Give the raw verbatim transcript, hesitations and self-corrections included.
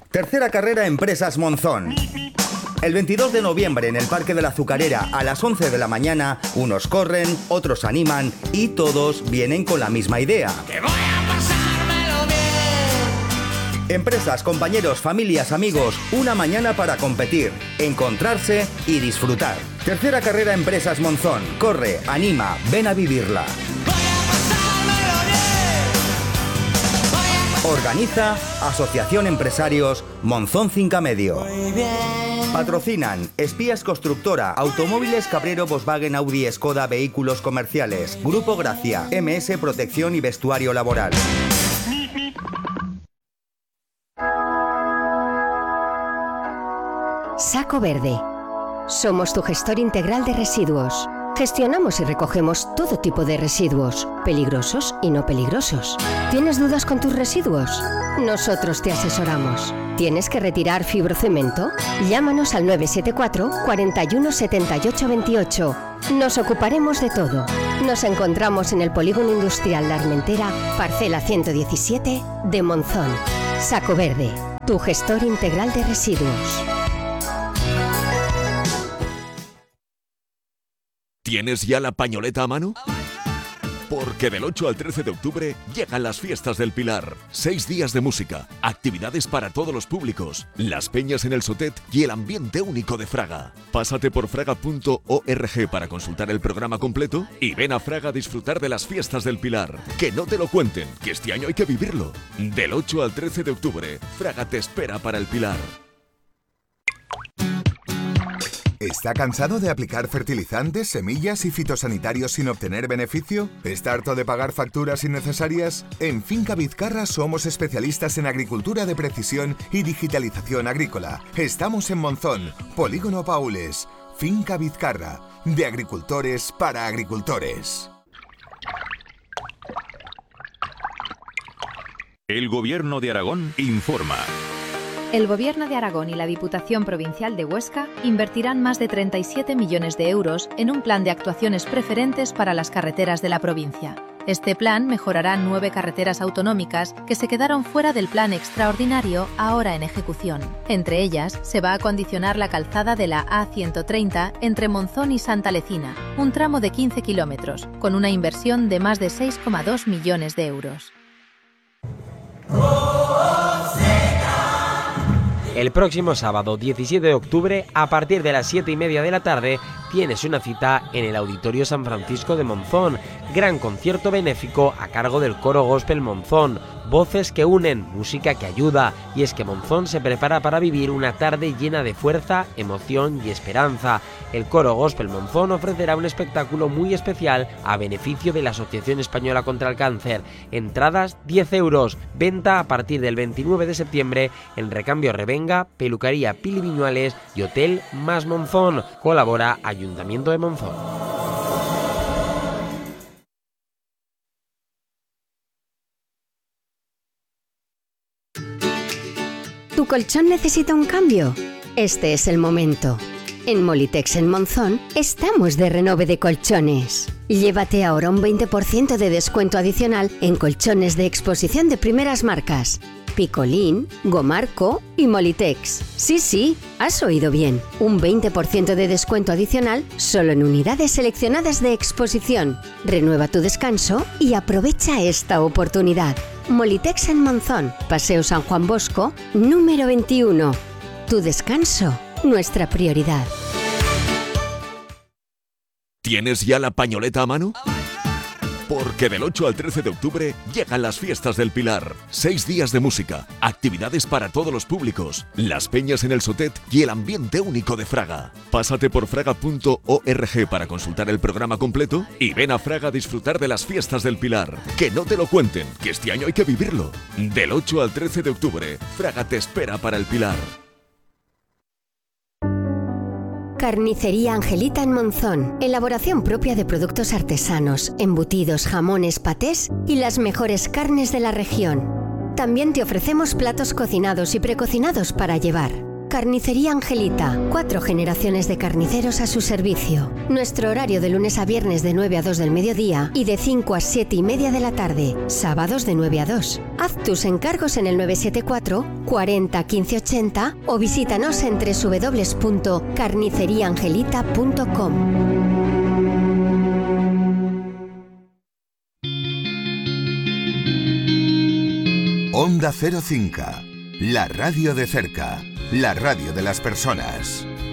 Tercera carrera Empresas Monzón. El veintidós de noviembre en el Parque de la Azucarera a las once de la mañana, unos corren, otros animan y todos vienen con la misma idea. ¡Que voy a pasármelo bien! Empresas, compañeros, familias, amigos, una mañana para competir, encontrarse y disfrutar. Tercera carrera Empresas Monzón. Corre, anima, ven a vivirla. Organiza Asociación Empresarios Monzón Cinca Medio. Patrocinan Espías Constructora, Automóviles Cabrero, Volkswagen, Audi, Skoda, Vehículos Comerciales, Grupo Gracia, M S Protección y Vestuario Laboral. Saco Verde. Somos tu gestor integral de residuos. Gestionamos y recogemos todo tipo de residuos, peligrosos y no peligrosos. ¿Tienes dudas con tus residuos? Nosotros te asesoramos. ¿Tienes que retirar fibrocemento? Llámanos al nueve siete cuatro, cuatro uno, siete ocho dos ocho. Nos ocuparemos de todo. Nos encontramos en el Polígono Industrial La Armentera, parcela ciento diecisiete de Monzón. Saco Verde, tu gestor integral de residuos. ¿Tienes ya la pañoleta a mano? Porque del ocho al trece de octubre llegan las fiestas del Pilar. Seis días de música, actividades para todos los públicos, las peñas en el Sotet y el ambiente único de Fraga. Pásate por fraga punto org para consultar el programa completo y ven a Fraga a disfrutar de las fiestas del Pilar. Que no te lo cuenten, que este año hay que vivirlo. Del ocho al trece de octubre, Fraga te espera para el Pilar. ¿Está cansado de aplicar fertilizantes, semillas y fitosanitarios sin obtener beneficio? ¿Está harto de pagar facturas innecesarias? En Finca Vizcarra somos especialistas en agricultura de precisión y digitalización agrícola. Estamos en Monzón, Polígono Paules. Finca Vizcarra, de agricultores para agricultores. El Gobierno de Aragón informa. El Gobierno de Aragón y la Diputación Provincial de Huesca invertirán más de treinta y siete millones de euros en un plan de actuaciones preferentes para las carreteras de la provincia. Este plan mejorará nueve carreteras autonómicas que se quedaron fuera del plan extraordinario ahora en ejecución. Entre ellas, se va a acondicionar la calzada de la A ciento treinta entre Monzón y Santa Lecina, un tramo de quince kilómetros, con una inversión de más de seis coma dos millones de euros. El próximo sábado diecisiete de octubre, a partir de las siete y media de la tarde, tienes una cita en el Auditorio San Francisco de Monzón. Gran concierto benéfico a cargo del Coro Gospel Monzón. Voces que unen, música que ayuda. Y es que Monzón se prepara para vivir una tarde llena de fuerza, emoción y esperanza. El Coro Gospel Monzón ofrecerá un espectáculo muy especial a beneficio de la Asociación Española contra el Cáncer. Entradas diez euros. Venta a partir del veintinueve de septiembre en Recambio Revenga, Peluquería Pili Viñuales y Hotel Más Monzón. Colabora Ayuntamiento de Monzón. ¿Tu colchón necesita un cambio? Este es el momento. En Molitex en Monzón estamos de renove de colchones. Llévate ahora un veinte por ciento de descuento adicional en colchones de exposición de primeras marcas. Picolín, Gomarco y Molitex. Sí, sí, has oído bien. Un veinte por ciento de descuento adicional solo en unidades seleccionadas de exposición. Renueva tu descanso y aprovecha esta oportunidad. Molitex en Monzón, Paseo San Juan Bosco, número veintiuno. Tu descanso, nuestra prioridad. ¿Tienes ya la pañoleta a mano? Porque del ocho al trece de octubre llegan las fiestas del Pilar. Seis días de música, actividades para todos los públicos, las peñas en el Sotet y el ambiente único de Fraga. Pásate por fraga punto org para consultar el programa completo y ven a Fraga a disfrutar de las fiestas del Pilar. Que no te lo cuenten, que este año hay que vivirlo. Del ocho al trece de octubre, Fraga te espera para el Pilar. Carnicería Angelita en Monzón. Elaboración propia de productos artesanos, embutidos, jamones, patés y las mejores carnes de la región. También te ofrecemos platos cocinados y precocinados para llevar. Carnicería Angelita. Cuatro generaciones de carniceros a su servicio. Nuestro horario de lunes a viernes de nueve a dos del mediodía y de cinco a siete y media de la tarde. Sábados de nueve a dos. Haz tus encargos en el nueve siete cuatro, cuarenta, quince ochenta o visítanos en doble u doble u doble u punto carnicería angelita punto com. Onda Cero Cinca, la radio de cerca, la radio de las personas.